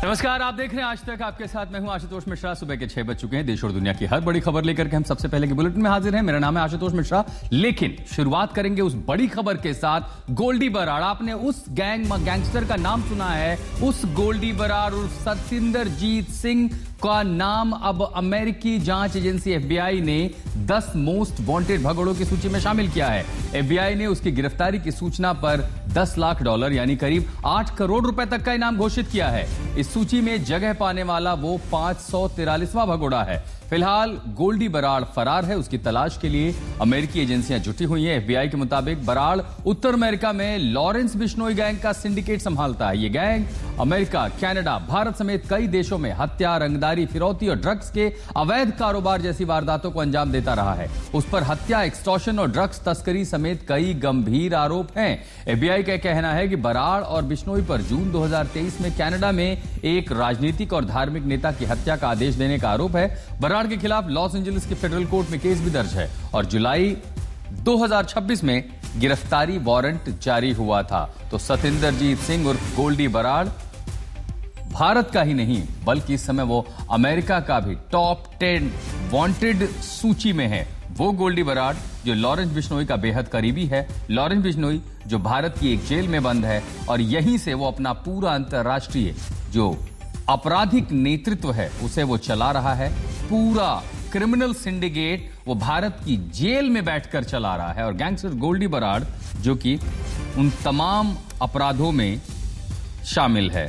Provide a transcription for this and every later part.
नमस्कार, आप देख रहे हैं आज तक। आपके साथ मैं हूं आशुतोष मिश्रा। सुबह के 6 बज चुके हैं। देश और दुनिया की हर बड़ी खबर लेकर के हम सबसे पहले की बुलेटिन में हाजिर हैं। मेरा नाम है आशुतोष मिश्रा। लेकिन शुरुआत करेंगे उस बड़ी खबर के साथ। गोल्डी बराड़, आपने उस गैंगस्टर का नाम सुना है। उस गोल्डी बराड़ और सतिंदरजीत सिंह का नाम अब अमेरिकी जांच एजेंसी एफबीआई ने 10 मोस्ट वांटेड भगोड़ों की सूची में शामिल किया है। एफबीआई ने उसकी गिरफ्तारी की सूचना पर $10 लाख यानी करीब 8 करोड़ रुपए तक का इनाम घोषित किया है। इस सूची में जगह पाने वाला वो 543वां भगोड़ा है। फिलहाल गोल्डी बराड़ फरार है। उसकी तलाश के लिए अमेरिकी एजेंसियां जुटी हुई हैं। एफबीआई के मुताबिक बराड़ उत्तर अमेरिका में लॉरेंस बिश्नोई गैंग का सिंडिकेट संभालता है। यह गैंग अमेरिका, कनाडा, भारत समेत कई देशों में हत्या, रंगदारी, फिरौती और ड्रग्स के अवैध कारोबार जैसी वारदातों को अंजाम देता रहा है। उस पर हत्या, एक्सटॉर्शन और ड्रग्स तस्करी समेत कई गंभीर आरोप हैं। एफबीआई का कहना है कि बराड़ और बिश्नोई पर जून 2023 में कनाडा में एक राजनीतिक और धार्मिक नेता की हत्या का आदेश देने का आरोप है। बराड़ के खिलाफ लॉस एंजलिस की फेडरल कोर्ट में केस भी दर्ज है और जुलाई 2026 में गिरफ्तारी वारंट जारी हुआ था। तो सतिंदरजीत सिंह उर्फ गोल्डी बराड़ भारत का ही नहीं बल्कि इस समय वो अमेरिका का भी टॉप 10 वांटेड सूची में है। वो गोल्डी बराड़ जो लॉरेंस बिश्नोई का बेहद करीबी है। लॉरेंस बिश्नोई जो भारत की एक जेल में बंद है और यहीं से वो अपना पूरा अंतर्राष्ट्रीय जो आपराधिक नेतृत्व है उसे वो चला रहा है। पूरा क्रिमिनल सिंडिकेट वो भारत की जेल में बैठकर चला रहा है। और गैंगस्टर गोल्डी बराड़ जो कि उन तमाम अपराधों में शामिल है।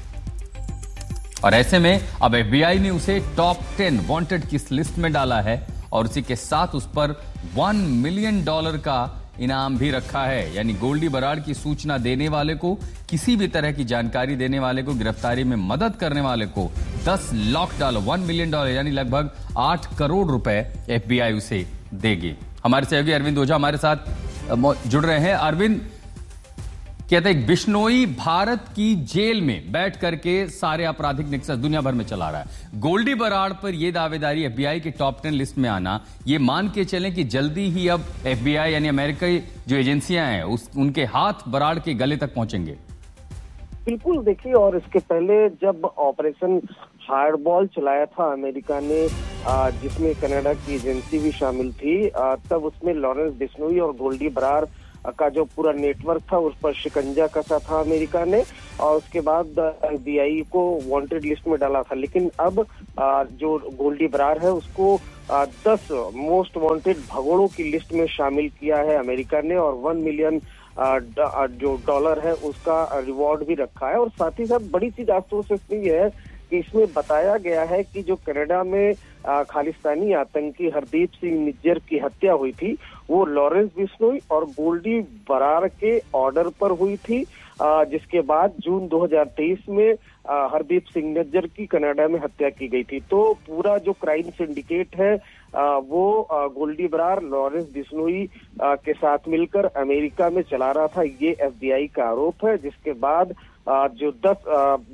और ऐसे में अब एफबीआई ने उसे टॉप 10 वांटेड की लिस्ट में डाला है और उसी के साथ उस पर $1 मिलियन का इनाम भी रखा है। यानी गोल्डी बराड़ की सूचना देने वाले को, किसी भी तरह की जानकारी देने वाले को, गिरफ्तारी में मदद करने वाले को $10 लाख $1 मिलियन यानी लगभग 8 करोड़ रुपए एफबीआई उसे देगी। हमारे सहयोगी अरविंद ओझा हमारे साथ जुड़ रहे हैं। अरविंद, कहते हैं बिश्नोई भारत की जेल में बैठ करके सारे आपराधिक नेक्सस दुनिया भर में चला रहा है। गोल्डी बराड़ पर यह दावेदारी एफबीआई के टॉप 10 लिस्ट में आना, ये मान के चलें कि जल्दी ही अब एफबीआई यानी अमेरिकी जो एजेंसियां हैं उनके हाथ बराड़ के गले तक पहुंचेंगे। बिल्कुल, देखिए, और इसके पहले जब ऑपरेशन हार्डबॉल चलाया था अमेरिका ने, जिसमें कनाडा की एजेंसी भी शामिल थी, तब उसमें लॉरेंस बिश्नोई और गोल्डी बराड़ का जो पूरा नेटवर्क था उस पर शिकंजा कसा था अमेरिका ने और उसके बाद एफबीआई को वांटेड लिस्ट में डाला था। लेकिन अब जो गोल्डी बराड़ है उसको 10 मोस्ट वांटेड भगोड़ों की लिस्ट में शामिल किया है अमेरिका ने और $1 मिलियन जो डॉलर है उसका रिवॉर्ड भी रखा है। और साथ ही साथ बड़ी चीज आश्चर्य से इसमें यह है कि इसमें बताया गया है कि जो कनाडा में खालिस्तानी आतंकी हरदीप सिंह निज्जर की हत्या हुई थी वो लॉरेंस बिश्नोई और गोल्डी बराड़ के ऑर्डर पर हुई थी, जिसके बाद जून 2023 में हरदीप सिंह निज्जर की कनाडा में हत्या की गई थी। तो पूरा जो क्राइम सिंडिकेट है वो गोल्डी बराड़ लॉरेंस बिश्नोई के साथ मिलकर अमेरिका में चला रहा था, ये एफबीआई का आरोप है। जिसके बाद जो 10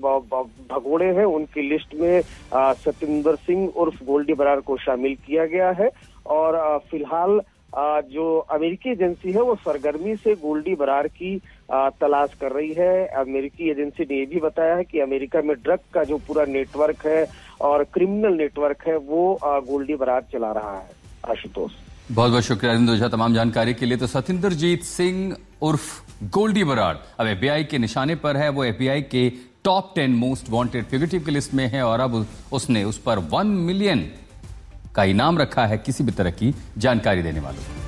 भगोड़े हैं उनकी लिस्ट में सतिंदर सिंह उर्फ गोल्डी बराड़ को शामिल किया गया है। और फिलहाल जो अमेरिकी एजेंसी है वो सरगर्मी से गोल्डी बराड़ की तलाश कर रही है। अमेरिकी एजेंसी ने ये भी बताया है कि अमेरिका में ड्रग का जो पूरा नेटवर्क है और क्रिमिनल नेटवर्क है वो गोल्डी बराड़ चला रहा है। आशुतोष, बहुत बहुत शुक्रिया अरविंद ओझा तमाम जानकारी के लिए। तो सतिंदरजीत सिंह उर्फ गोल्डी बराड़ अब एफबीआई के निशाने पर है। वो एफबीआई के टॉप 10 मोस्ट वांटेड फ्यूगिटिव की लिस्ट में है और अब उसने उस पर $1 मिलियन का इनाम रखा है किसी भी तरह की जानकारी देने वालों को।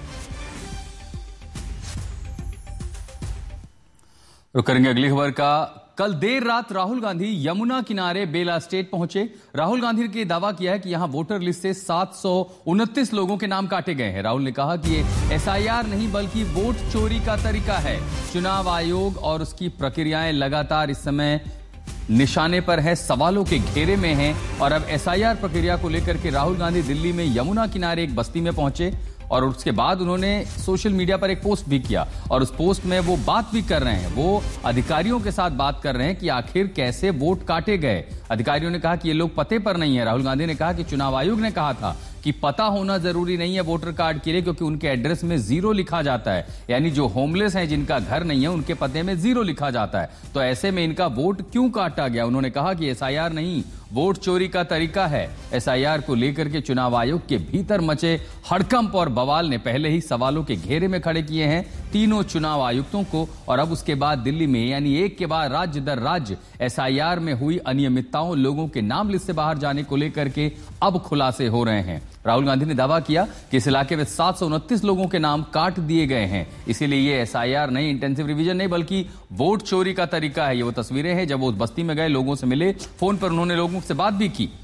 रुक करेंगे अगली खबर का। कल देर रात राहुल गांधी यमुना किनारे बेला स्टेट पहुंचे। राहुल गांधी ने दावा किया है कि यहां वोटर लिस्ट से 729 लोगों के नाम काटे गए हैं। राहुल ने कहा कि ये एसआईआर नहीं बल्कि वोट चोरी का तरीका है। चुनाव आयोग और उसकी प्रक्रियाएं लगातार इस समय निशाने पर है, सवालों के घेरे में है। और अब एसआईआर प्रक्रिया को लेकर के राहुल गांधी दिल्ली में यमुना किनारे एक बस्ती में पहुंचे और उसके बाद उन्होंने सोशल मीडिया पर एक पोस्ट भी किया और उस पोस्ट में वो बात भी कर रहे हैं, वो अधिकारियों के साथ बात कर रहे हैं कि आखिर कैसे वोट काटे गए। अधिकारियों ने कहा कि ये लोग पते पर नहीं है। राहुल गांधी ने कहा कि चुनाव आयोग ने कहा था कि पता होना जरूरी नहीं है वोटर कार्ड के लिए, क्योंकि उनके एड्रेस में 0 लिखा जाता है। यानी जो होमलेस हैं, जिनका घर नहीं है, उनके पते में 0 लिखा जाता है। तो ऐसे में इनका वोट क्यों काटा गया? उन्होंने कहा कि एसआईआर नहीं, वोट चोरी का तरीका है। एसआईआर को लेकर के चुनाव आयोग के भीतर मचे हड़कंप और बवाल ने पहले ही सवालों के घेरे में खड़े किए हैं तीनों चुनाव आयुक्तों को। और अब उसके बाद दिल्ली में यानी एक के बाद राज्य दर राज्य एसआईआर में हुई अनियमितताओं, लोगों के नाम लिस्ट से बाहर जाने को लेकर के अब खुलासे हो रहे हैं। राहुल गांधी ने दावा किया कि इस इलाके में 729 लोगों के नाम काट दिए गए हैं। इसीलिए ये एसआईआर नहीं, इंटेंसिव रिवीजन नहीं, बल्कि वोट चोरी का तरीका है। ये वो तस्वीरें हैं जब वो उस बस्ती में गए, लोगों से मिले, फोन पर उन्होंने लोगों से बात भी की।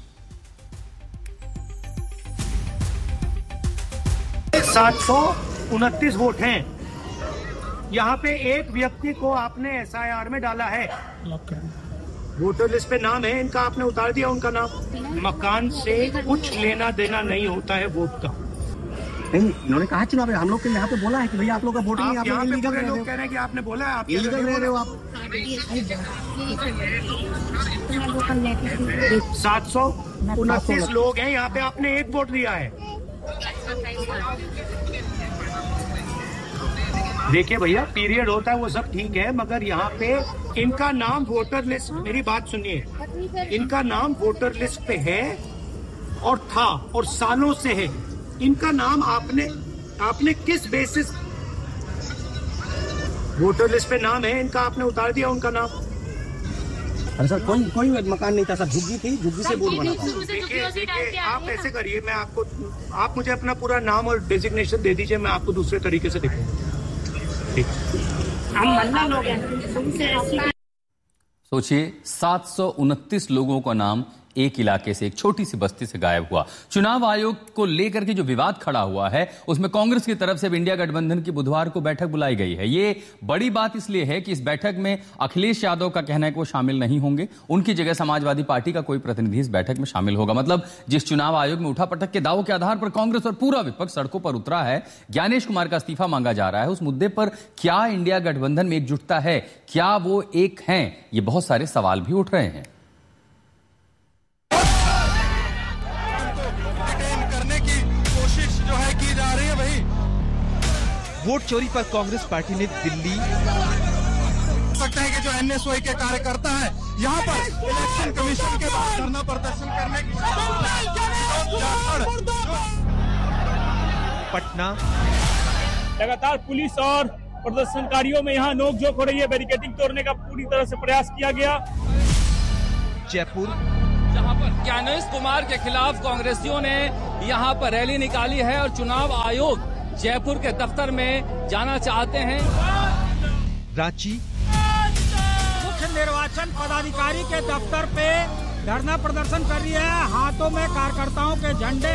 729 वोट हैं। यहाँ पे एक व्यक्ति को आपने एसआईआर में डाला है, वोटर लिस्ट पे नाम है इनका, आपने उतार दिया उनका नाम। मकान से कुछ लेना देना नहीं होता है वोट का। नहीं, इन्होंने कहा चुनाव हम लोग के यहाँ पे बोला है कि भैया आप लोग का वोटिंग, आप यहाँ पे पूरे लोग कह रहे हैं कि आपने बोला है, आप इलीगल रह रहे हो। आप 729 लोग हैं यहाँ पे, आपने एक वोट दिया है। देखिए भैया, पीरियड होता है वो सब ठीक है, मगर यहाँ पे इनका नाम वोटर लिस्ट, मेरी बात सुनिए, इनका नाम वोटर लिस्ट पे है और था और सालों से है। इनका नाम आपने किस बेसिस, वोटर लिस्ट पे नाम है इनका, आपने उतार दिया उनका नाम। अरे सर, कोई मकान नहीं था सर, झुग्गी थी, झुग्गी से वोट बना। देखिए आप ऐसे करिए, मैं आपको, आप मुझे अपना पूरा नाम और डेजिग्नेशन दे दीजिए, मैं आपको दूसरे तरीके से दिखाऊंगा। सोचिए, 729 लोगों का नाम एक इलाके से, एक छोटी सी बस्ती से गायब हुआ। चुनाव आयोग को लेकर के जो विवाद खड़ा हुआ है, उसमें कांग्रेस की तरफ से इंडिया गठबंधन की बुधवार को बैठक बुलाई गई है। ये बड़ी बात इसलिए है कि इस बैठक में अखिलेश यादव का कहना है कि वो शामिल नहीं होंगे, उनकी जगह समाजवादी पार्टी का कोई प्रतिनिधि इस बैठक में शामिल होगा। मतलब जिस चुनाव आयोग में उठापटक के दावों के आधार पर कांग्रेस और पूरा विपक्ष सड़कों पर उतरा है, ज्ञानेश कुमार का इस्तीफा मांगा जा रहा है, उस मुद्दे पर क्या इंडिया गठबंधन में एकजुटता है? क्या वो एक हैं? ये बहुत सारे सवाल भी उठ रहे हैं। वोट चोरी पर कांग्रेस पार्टी ने दिल्ली सकता है कि जो एनएसओई के कार्यकर्ता है यहाँ पर इलेक्शन कमीशन के पास धरना प्रदर्शन करने की पटना लगातार पुलिस और प्रदर्शनकारियों में यहाँ नोकझोंक हो रही है। बैरिकेडिंग तोड़ने का पूरी तरह से प्रयास किया गया। जयपुर, जहाँ पर ज्ञानेश कुमार के खिलाफ कांग्रेसियों ने यहाँ पर रैली निकाली है और चुनाव आयोग जयपुर के दफ्तर में जाना चाहते हैं। रांची, मुख्य निर्वाचन पदाधिकारी के दफ्तर पे धरना प्रदर्शन कर रही है, हाथों में कार्यकर्ताओं के झंडे।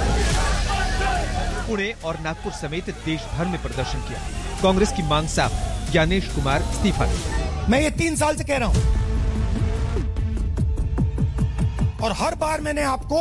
पुणे और नागपुर समेत देश भर में प्रदर्शन किया। कांग्रेस की मांग साफ, ज्ञानेश कुमार इस्तीफा दें। मैं ये 3 साल से कह रहा हूँ और हर बार मैंने आपको